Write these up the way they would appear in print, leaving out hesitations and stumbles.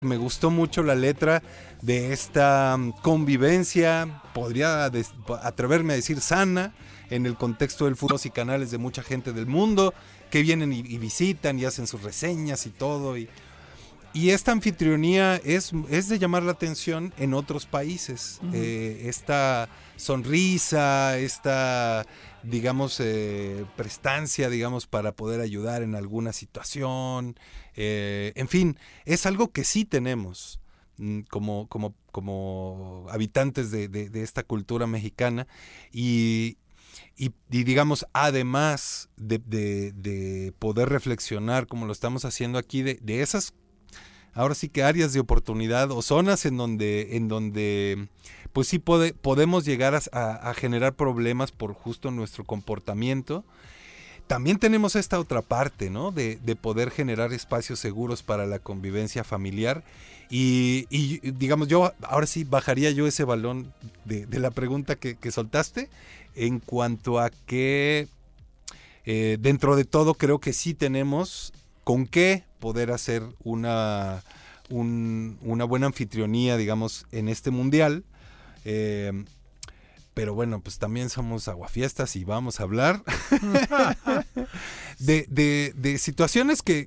Me gustó mucho la letra de esta convivencia, podría atreverme a decir sana, en el contexto del fútbol y canales de mucha gente del mundo que vienen y visitan y hacen sus reseñas y todo. Y esta anfitrionía es de llamar la atención en otros países. Uh-huh. Esta sonrisa, esta, digamos, prestancia, digamos, para poder ayudar en alguna situación. En fin, es algo que sí tenemos como habitantes de esta cultura mexicana y digamos, además de poder reflexionar como lo estamos haciendo aquí, de esas, ahora sí que áreas de oportunidad o zonas en donde pues sí podemos llegar a generar problemas por justo nuestro comportamiento. También tenemos esta otra parte, ¿no? De poder generar espacios seguros para la convivencia familiar y digamos, yo ahora sí bajaría yo ese balón de la pregunta que soltaste en cuanto a que dentro de todo creo que sí tenemos con qué poder hacer una buena anfitrionía, digamos, en este mundial. Pero bueno, pues también somos aguafiestas y vamos a hablar de situaciones que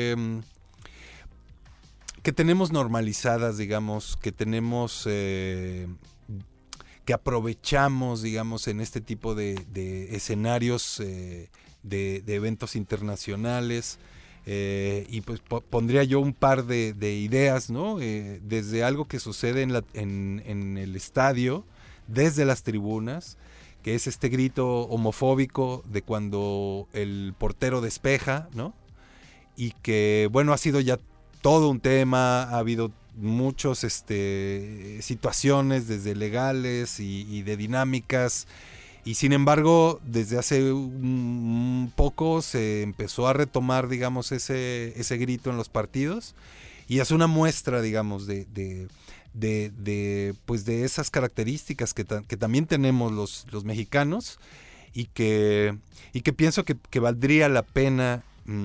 tenemos normalizadas, digamos, que tenemos, que aprovechamos, digamos, en este tipo de escenarios de eventos internacionales. Y pues pondría yo un par de ideas, ¿no? Desde algo que sucede en el estadio, desde las tribunas, que es este grito homofóbico de cuando el portero despeja, ¿no? Y que, bueno, ha sido ya todo un tema, ha habido muchas situaciones desde legales y de dinámicas, y sin embargo, desde hace un poco se empezó a retomar, digamos, ese grito en los partidos, y es una muestra, digamos, de esas características que también tenemos los mexicanos y que pienso que valdría la pena,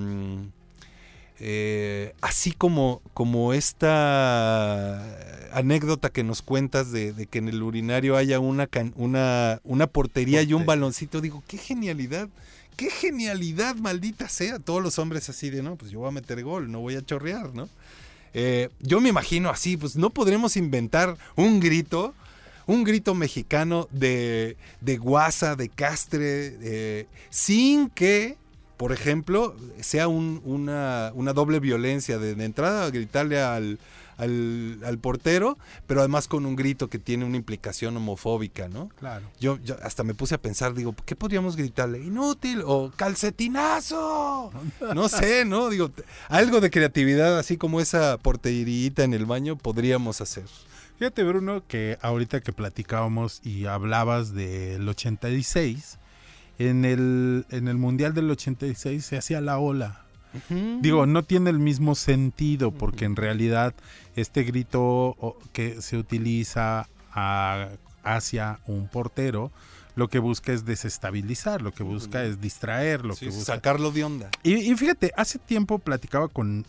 así como esta anécdota que nos cuentas de que en el urinario haya una portería y un baloncito. Digo, qué genialidad, maldita sea. Todos los hombres así de, no, pues yo voy a meter gol, no voy a chorrear, ¿no? Yo me imagino así, pues no podremos inventar un grito mexicano de guasa, de castre, sin que, por ejemplo, sea una doble violencia de entrada, gritarle al portero, pero además con un grito que tiene una implicación homofóbica, ¿no? Claro. Yo hasta me puse a pensar, digo, ¿qué podríamos gritarle? ¡Inútil! O ¡calcetinazo! No sé, ¿no? Digo, algo de creatividad, así como esa porterita en el baño, podríamos hacer. Fíjate, Bruno, que ahorita que platicábamos y hablabas del 86, en el Mundial del 86 se hacía la ola. Uh-huh. Digo, no tiene el mismo sentido porque en realidad este grito que se utiliza hacia un portero, lo que busca es desestabilizar, lo que busca es distraer, lo que busca sacarlo de onda. Y fíjate, hace tiempo platicaba con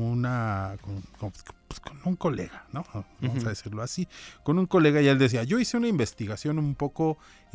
un colega, ¿no? Vamos a decirlo así, con un colega, y él decía, yo hice una investigación un poco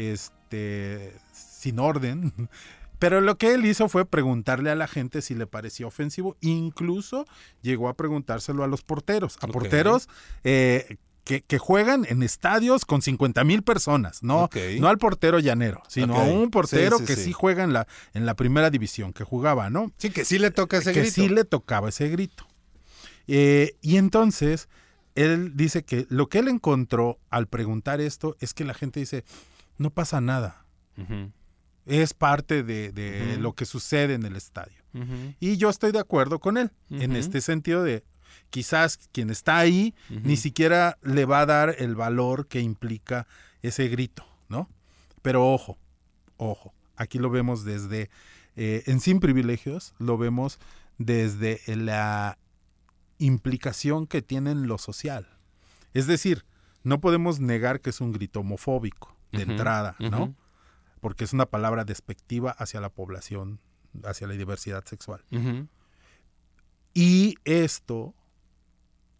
sin orden. Pero lo que él hizo fue preguntarle a la gente si le parecía ofensivo. Incluso llegó a preguntárselo a los porteros. A porteros que juegan en estadios con 50,000 personas. No al portero llanero, sino a un portero que sí juega en la primera división, que jugaba, ¿no? Sí, que sí le toca ese grito. Que sí le tocaba ese grito. Y entonces, él dice que lo que él encontró al preguntar esto es que la gente dice, no pasa nada. Uh-huh. Es parte de uh-huh. lo que sucede en el estadio. Uh-huh. Y yo estoy de acuerdo con él, uh-huh. en este sentido de quizás quien está ahí uh-huh. ni siquiera le va a dar el valor que implica ese grito, ¿no? Pero ojo, aquí lo vemos desde, en Sin Privilegios, lo vemos desde la implicación que tiene en lo social. Es decir, no podemos negar que es un grito homofóbico de uh-huh. entrada, ¿no? Uh-huh. Porque es una palabra despectiva hacia la población, hacia la diversidad sexual. Uh-huh. Y esto